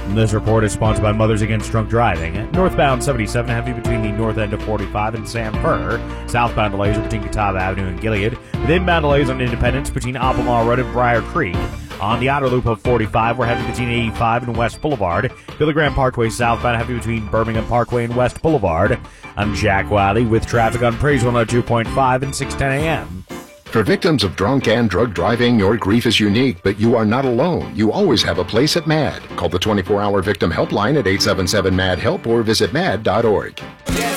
This report is sponsored by Mothers Against Drunk Driving. Northbound 77 heavy between the north end of 45 and Sam Fur. Southbound delays are between Catawba Avenue and Gilead. With inbound delays on Independence between Albemarle Road and Briar Creek. On the outer loop of 45, we're heavy between 85 and West Boulevard. Billy Graham Parkway southbound heavy between Birmingham Parkway and West Boulevard. I'm Jack Wiley with traffic on Praise 102.5 and 610 a.m. For victims of drunk and drug driving, your grief is unique, but you are not alone. You always have a place at MAD. Call the 24-hour victim helpline at 877-MAD-HELP or visit mad.org. Yeah.